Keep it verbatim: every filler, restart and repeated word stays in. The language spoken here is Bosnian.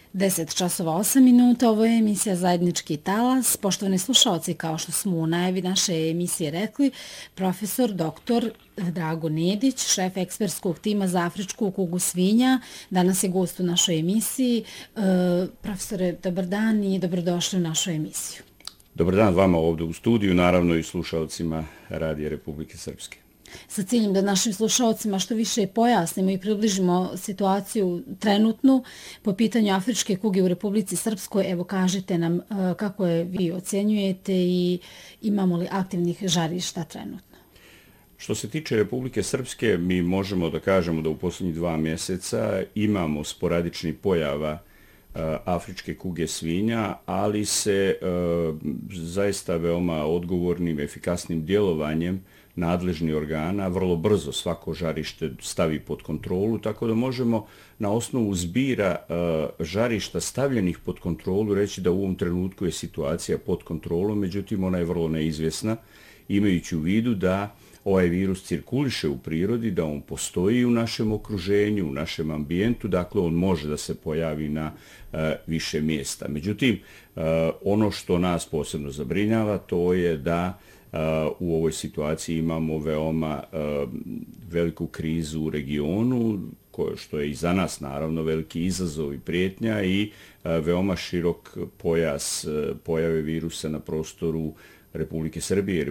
deset časova osam minuta, ovo je emisija Zajednički talas. Poštovani slušalci, kao što smo u najavi naše emisije rekli, profesor doktor Drago Nedić, šef ekspertskog tima za afričku kugu svinja, danas je gost u našoj emisiji. E, profesore, dobar dan i dobrodošli u našu emisiju. Dobar dan vama ovdje u studiju, naravno i slušalcima Radija Republike Srpske. Sa ciljem da našim slušalcima što više pojasnimo i približimo situaciju trenutnu po pitanju afričke kuge u Republici Srpskoj, evo kažite nam kako je vi ocjenjujete i imamo li aktivnih žarišta trenutno. Što se tiče Republike Srpske, mi možemo da kažemo da u posljednjih dva mjeseca imamo sporadični pojava afričke kuge svinja, ali se zaista veoma odgovornim, efikasnim djelovanjem nadležnih organa vrlo brzo svako žarište stavi pod kontrolu, tako da možemo na osnovu zbira žarišta stavljenih pod kontrolu reći da u ovom trenutku je situacija pod kontrolom, međutim ona je vrlo neizvjesna, imajući u vidu da ovaj virus cirkuliše u prirodi, da on postoji u našem okruženju, u našem ambijentu, dakle on može da se pojavi na uh, više mjesta. Međutim, uh, ono što nas posebno zabrinjava to je da uh, u ovoj situaciji imamo veoma uh, veliku krizu u regionu, koje, što je i za nas naravno veliki izazov i prijetnja i uh, veoma širok pojas uh, pojave virusa na prostoru Republike Srbije i